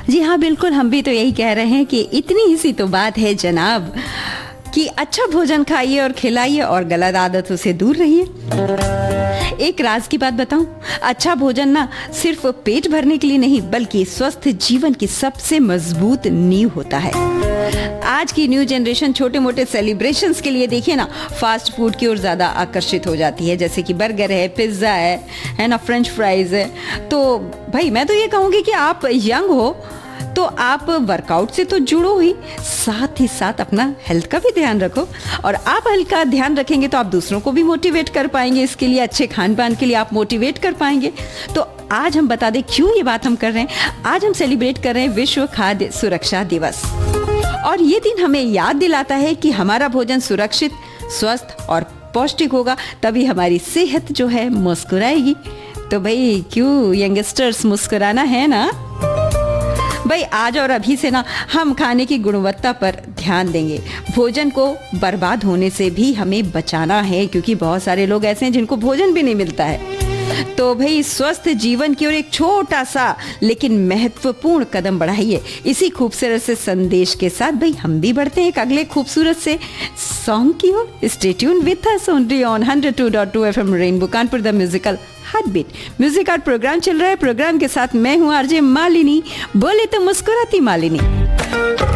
जी हाँ, बिल्कुल, हम भी तो यही कह रहे हैं कि इतनी ही सी तो बात है जनाब कि अच्छा भोजन खाइए और खिलाइए और गलत आदतों से दूर रहिए। एक राज की बात बताऊं, अच्छा भोजन ना सिर्फ पेट भरने के लिए नहीं बल्कि स्वस्थ जीवन की सबसे मजबूत नींव होता है। आज की न्यू जनरेशन छोटे मोटे सेलिब्रेशंस के लिए देखिए ना फास्ट फूड की ओर ज्यादा आकर्षित हो जाती है, जैसे कि बर्गर है, पिज्जा है ना, फ्रेंच फ्राइज है। तो भाई मैं तो ये कहूंगी कि आप यंग हो तो आप वर्कआउट से तो जुड़ो ही, साथ ही साथ अपना हेल्थ का भी ध्यान रखो। और आप हेल्थ का ध्यान रखेंगे तो आप दूसरों को भी मोटिवेट कर पाएंगे, इसके लिए अच्छे खान पान के लिए आप मोटिवेट कर पाएंगे। तो आज हम बता दें क्यों ये बात हम कर रहे हैं। आज हम सेलिब्रेट कर रहे हैं विश्व खाद्य सुरक्षा दिवस, और ये दिन हमें याद दिलाता है कि हमारा भोजन सुरक्षित, स्वस्थ और पौष्टिक होगा, तभी हमारी सेहत जो है मुस्कुराएगी। तो भाई क्यों यंगस्टर्स, मुस्कुराना है ना भाई। आज और अभी से ना हम खाने की गुणवत्ता पर ध्यान देंगे। भोजन को बर्बाद होने से भी हमें बचाना है, क्योंकि बहुत सारे लोग ऐसे हैं जिनको भोजन भी नहीं मिलता है। तो भाई स्वस्थ जीवन की ओर एक छोटा सा लेकिन महत्वपूर्ण कदम बढ़ाइए। इसी खूबसूरत से संदेश के साथ भाई हम भी बढ़ते हैं एक अगले खूबसूरत से सॉन्ग की ओर। Stay tuned with us only on 102.2 FM rainbow Kanpur, the musical heartbeat. Music art programme चल रहा है। प्रोग्राम के साथ मैं हूँ आरजे मालिनी, बोले तो मुस्कुराती मालिनी।